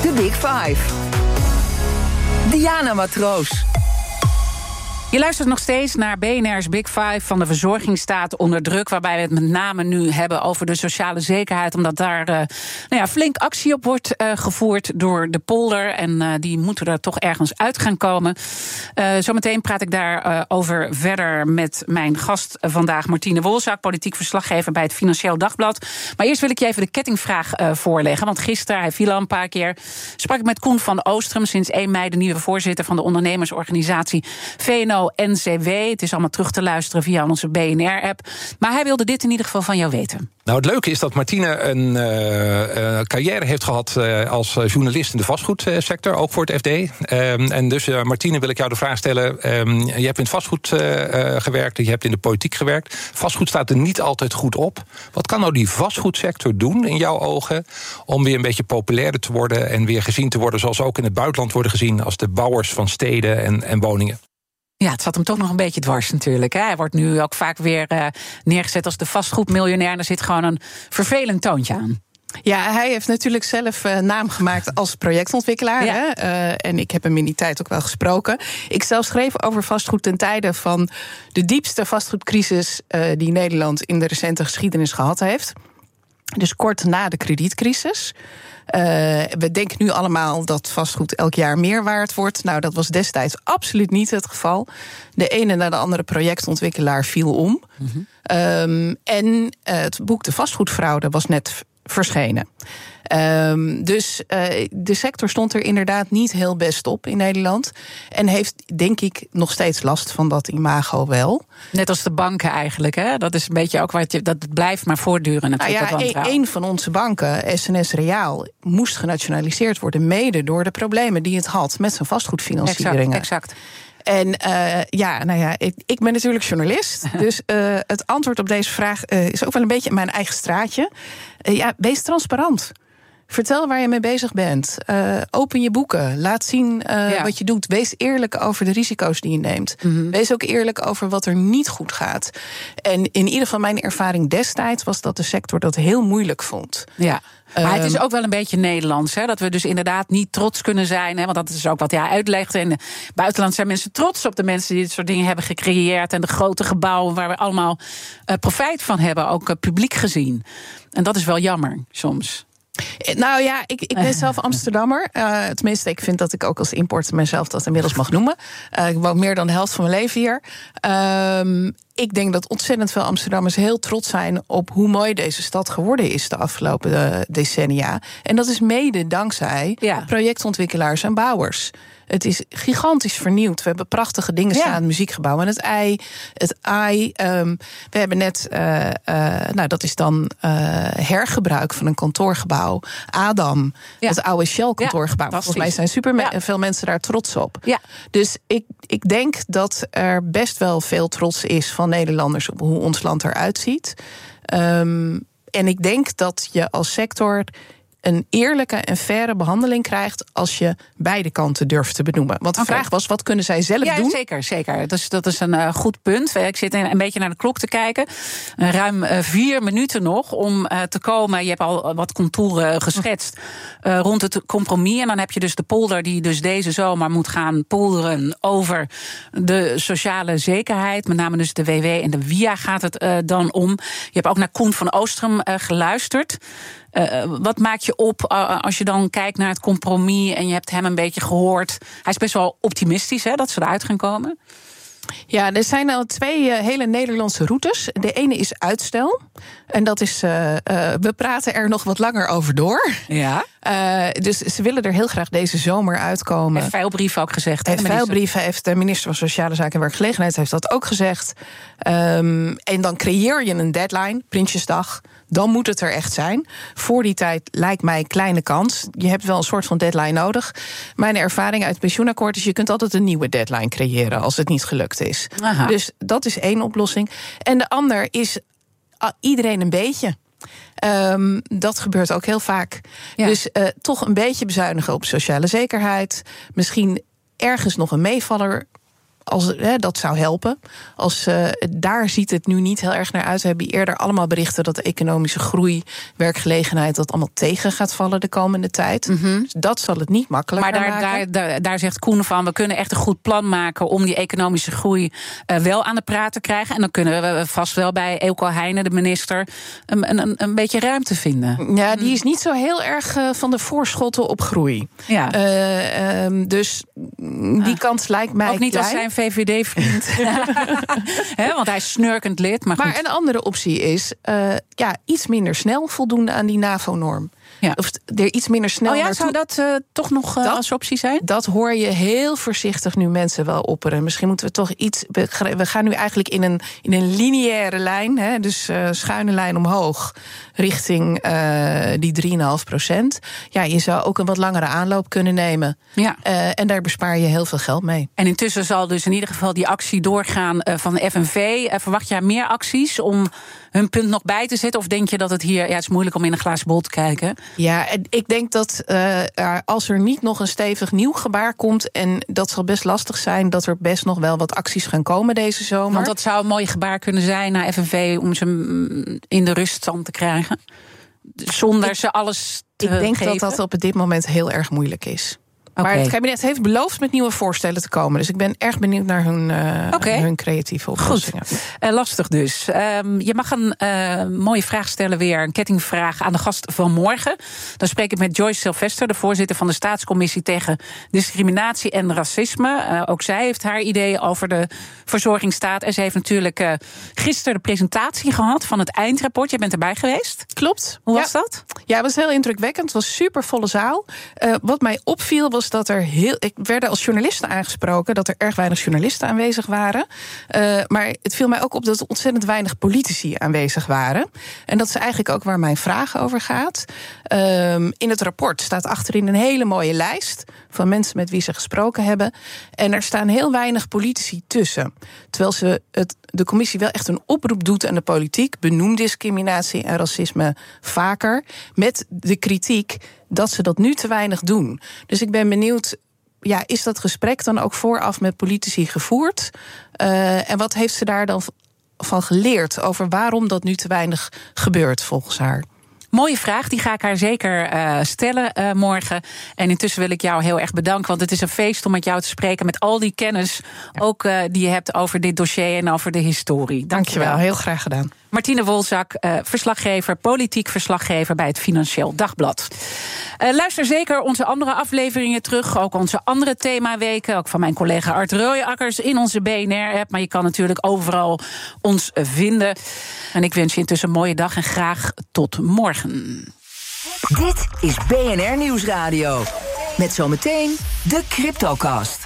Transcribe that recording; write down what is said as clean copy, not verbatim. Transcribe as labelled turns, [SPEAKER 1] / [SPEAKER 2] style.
[SPEAKER 1] The Big Five. Diana Matroos.
[SPEAKER 2] Je luistert nog steeds naar BNR's Big Five van de verzorging staat onder druk, waarbij we het met name nu hebben over de sociale zekerheid, omdat daar flink actie op wordt gevoerd door de polder. En die moeten er toch ergens uit gaan komen. Zometeen praat ik daarover verder met mijn gast vandaag, Martine Wolzak, politiek verslaggever bij het Financieel Dagblad. Maar eerst wil ik je even de kettingvraag voorleggen. Want gisteren, hij viel al een paar keer, sprak ik met Koen van Oostrum, sinds 1 mei de nieuwe voorzitter van de ondernemersorganisatie VNO-NCW. Het is allemaal terug te luisteren via onze BNR-app. Maar hij wilde dit in ieder geval van jou weten.
[SPEAKER 3] Nou, het leuke is dat Martine een carrière heeft gehad als journalist in de vastgoedsector, ook voor het FD. En dus, Martine, wil ik jou de vraag stellen. Je hebt in het vastgoed gewerkt, je hebt in de politiek gewerkt. Vastgoed staat er niet altijd goed op. Wat kan nou die vastgoedsector doen, in jouw ogen, om weer een beetje populairder te worden en weer gezien te worden, zoals ook in het buitenland worden gezien, als de bouwers van steden en woningen?
[SPEAKER 2] Ja, het zat hem toch nog een beetje dwars natuurlijk. Hij wordt nu ook vaak weer neergezet als de vastgoedmiljonair. En er zit gewoon een vervelend toontje aan.
[SPEAKER 4] Ja, hij heeft natuurlijk zelf naam gemaakt als projectontwikkelaar. Ja. Hè? En ik heb hem in die tijd ook wel gesproken. Ik zelf schreef over vastgoed ten tijde van de diepste vastgoedcrisis die Nederland in de recente geschiedenis gehad heeft. Dus kort na de kredietcrisis. We denken nu allemaal dat vastgoed elk jaar meer waard wordt. Nou, dat was destijds absoluut niet het geval. De ene na de andere projectontwikkelaar viel om. Mm-hmm. En het boek De Vastgoedfraude was net verschenen. Dus de sector stond er inderdaad niet heel best op in Nederland. En heeft, denk ik, nog steeds last van dat imago wel.
[SPEAKER 2] Net als de banken eigenlijk, hè? Dat is een beetje ook dat blijft maar voortduren natuurlijk.
[SPEAKER 4] Nou ja, een van onze banken, SNS Reaal, moest genationaliseerd worden, mede door de problemen die het had met zijn vastgoedfinancieringen.
[SPEAKER 2] Exact.
[SPEAKER 4] En ik ben natuurlijk journalist. Dus het antwoord op deze vraag is ook wel een beetje in mijn eigen straatje. Wees transparant. Vertel waar je mee bezig bent. Open je boeken. Laat zien wat je doet. Wees eerlijk over de risico's die je neemt. Mm-hmm. Wees ook eerlijk over wat er niet goed gaat. En in ieder geval mijn ervaring destijds was dat de sector dat heel moeilijk vond.
[SPEAKER 2] Ja. Maar het is ook wel een beetje Nederlands, hè? Dat we dus inderdaad niet trots kunnen zijn. Hè? Want dat is ook wat hij uitlegt. In het buitenland zijn mensen trots op de mensen die dit soort dingen hebben gecreëerd. En de grote gebouwen waar we allemaal profijt van hebben, ook publiek gezien. En dat is wel jammer soms.
[SPEAKER 4] Nou ja, ik ben zelf Amsterdammer. Tenminste, ik vind dat ik ook als importer mezelf dat inmiddels mag noemen. Ik woon meer dan de helft van mijn leven hier. Ik denk dat ontzettend veel Amsterdammers heel trots zijn op hoe mooi deze stad geworden is de afgelopen decennia. En dat is mede dankzij projectontwikkelaars en bouwers. Het is gigantisch vernieuwd. We hebben prachtige dingen staan. Het muziekgebouw en het AI. We hebben net, dat is dan hergebruik van een kantoorgebouw. Adam, het oude Shell-kantoorgebouw. Volgens mij zijn veel mensen daar trots op. Ja. Dus ik denk dat er best wel veel trots is van Nederlanders op hoe ons land eruit ziet. En ik denk dat je als sector een eerlijke en faire behandeling krijgt als je beide kanten durft te benoemen. Want de vraag was, wat kunnen zij zelf doen?
[SPEAKER 2] Ja, zeker. Dat is een goed punt. Ik zit een beetje naar de klok te kijken. Ruim 4 minuten nog om te komen. Je hebt al wat contouren geschetst rond het compromis. En dan heb je dus de polder die dus deze zomer moet gaan polderen over de sociale zekerheid. Met name dus de WW en de WIA gaat het dan om. Je hebt ook naar Koen van Oostrum geluisterd. Wat maakt je op als je dan kijkt naar het compromis en je hebt hem een beetje gehoord? Hij is best wel optimistisch, hè, dat ze eruit gaan komen.
[SPEAKER 4] Ja, er zijn al 2 hele Nederlandse routes. De ene is uitstel. En dat is, we praten er nog wat langer over door.
[SPEAKER 2] Ja.
[SPEAKER 4] Dus ze willen er heel graag deze zomer uitkomen.
[SPEAKER 2] Heeft Veilbrief ook gezegd.
[SPEAKER 4] Veilbrief heeft de minister van Sociale Zaken en Werkgelegenheid heeft dat ook gezegd. En dan creëer je een deadline, Prinsjesdag. Dan moet het er echt zijn. Voor die tijd lijkt mij kleine kans. Je hebt wel een soort van deadline nodig. Mijn ervaring uit het pensioenakkoord is, je kunt altijd een nieuwe deadline creëren als het niet gelukt is. Aha. Dus dat is 1 oplossing. En de ander is iedereen een beetje. Dat gebeurt ook heel vaak. Ja. Dus toch een beetje bezuinigen op sociale zekerheid. Misschien ergens nog een meevaller dat zou helpen. Daar ziet het nu niet heel erg naar uit. We hebben eerder allemaal berichten dat de economische groei, werkgelegenheid, dat allemaal tegen gaat vallen de komende tijd. Mm-hmm. Dus dat zal het niet makkelijker maken.
[SPEAKER 2] Daar zegt Koen van, we kunnen echt een goed plan maken om die economische groei wel aan de praat te krijgen. En dan kunnen we vast wel bij Eelco Heijnen, de minister, een beetje ruimte vinden.
[SPEAKER 4] Ja, die is niet zo heel erg van de voorschotten op groei. Ja. Dus die kans lijkt mij
[SPEAKER 2] ook niet
[SPEAKER 4] klein.
[SPEAKER 2] Als zijn VVD-vriend. Want hij is snurkend lid. Maar
[SPEAKER 4] een andere optie is iets minder snel voldoen aan die NAVO-norm. Ja. Of er iets minder snel naartoe.
[SPEAKER 2] Zou dat toch nog als optie zijn?
[SPEAKER 4] Dat hoor je heel voorzichtig nu mensen wel opperen. Misschien moeten we toch iets. We gaan nu eigenlijk in een lineaire lijn, dus schuine lijn omhoog, richting die 3,5%. Ja, je zou ook een wat langere aanloop kunnen nemen. Ja. En daar bespaar je heel veel geld mee.
[SPEAKER 2] En intussen zal dus in ieder geval die actie doorgaan van de FNV. Verwacht jij meer acties om hun punt nog bij te zetten? Of denk je dat het hier... het is moeilijk om in een glazen bol te kijken.
[SPEAKER 4] Ja, ik denk dat als er niet nog een stevig nieuw gebaar komt, en dat zal best lastig zijn, dat er best nog wel wat acties gaan komen deze zomer.
[SPEAKER 2] Want dat zou een mooi gebaar kunnen zijn naar FNV om ze in de ruststand te krijgen. Zonder ze alles te geven.
[SPEAKER 4] Ik denk dat op dit moment heel erg moeilijk is. Maar het kabinet heeft beloofd met nieuwe voorstellen te komen. Dus ik ben erg benieuwd naar hun creatieve oplossingen.
[SPEAKER 2] Goed. Lastig dus. Je mag een mooie vraag stellen weer. Een kettingvraag aan de gast van morgen. Dan spreek ik met Joyce Sylvester, de voorzitter van de Staatscommissie tegen Discriminatie en Racisme. Ook zij heeft haar ideeën over de verzorgingsstaat. En ze heeft natuurlijk gisteren de presentatie gehad van het eindrapport. Jij bent erbij geweest.
[SPEAKER 4] Klopt.
[SPEAKER 2] Hoe was dat?
[SPEAKER 4] Ja, het was heel indrukwekkend. Het was super volle zaal. Wat mij opviel was dat ik werd als journalisten aangesproken, dat er erg weinig journalisten aanwezig waren. Maar het viel mij ook op dat er ontzettend weinig politici aanwezig waren. En dat is eigenlijk ook waar mijn vraag over gaat. In het rapport staat achterin een hele mooie lijst van mensen met wie ze gesproken hebben. En er staan heel weinig politici tussen. Terwijl de commissie wel echt een oproep doet aan de politiek. Benoem discriminatie en racisme vaker. Met de kritiek dat ze dat nu te weinig doen. Dus ik ben benieuwd, is dat gesprek dan ook vooraf met politici gevoerd? En wat heeft ze daar dan van geleerd over waarom dat nu te weinig gebeurt volgens haar?
[SPEAKER 2] Mooie vraag, die ga ik haar zeker stellen morgen. En intussen wil ik jou heel erg bedanken, want het is een feest om met jou te spreken met al die kennis, ook die je hebt over dit dossier en over de historie.
[SPEAKER 4] Dankjewel, heel graag gedaan.
[SPEAKER 2] Martine Wolzak, verslaggever, politiek verslaggever bij het Financieel Dagblad. Luister zeker onze andere afleveringen terug, ook onze andere themaweken, ook van mijn collega Art Rooijakkers in onze BNR-app. Maar je kan natuurlijk overal ons vinden. En ik wens je intussen een mooie dag en graag tot morgen.
[SPEAKER 1] Dit is BNR Nieuwsradio. Met zometeen de CryptoCast.